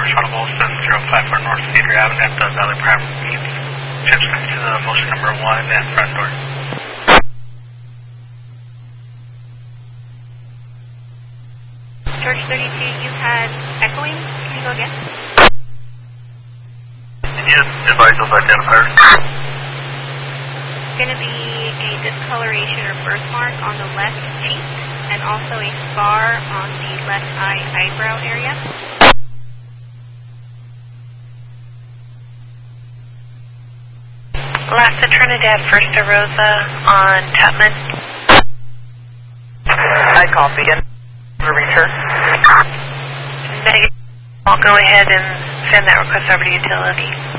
Shuttle 7054 North Cedar Avenue at the Valley Private Meets. Tips next to the motion number 1 and front door. George 32, you had echoing. Can you go again? Can you advise those identifiers? It's going to be a discoloration or birthmark on the left cheek and also a scar on the left eyebrow area. Last to Trinidad, first to Rosa on Chapman. I copy it. Return. Negative. I'll go ahead and send that request over to utility.